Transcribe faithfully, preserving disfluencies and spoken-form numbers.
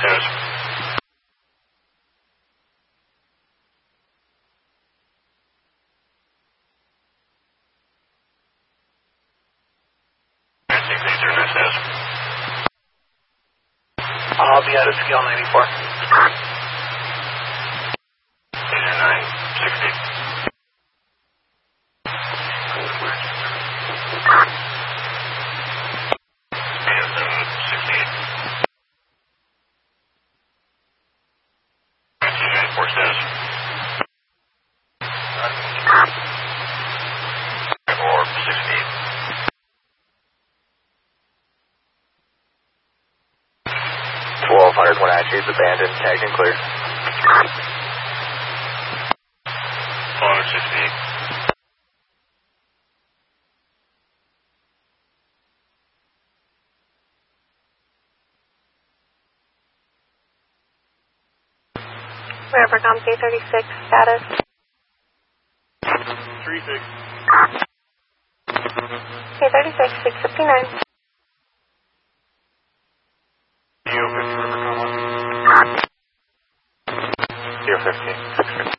says. six eight zero says. I'll be out of scale ninety-four. nine sixty. Four says. Or sixty. twelve hundred one actually is abandoned, tagged and clear. twelve sixty. Rivercom K thirty-six, status. three six. K thirty-six, six fifty-nine. Geo fifteen, Rivercom. Geo fifteen, six fifty.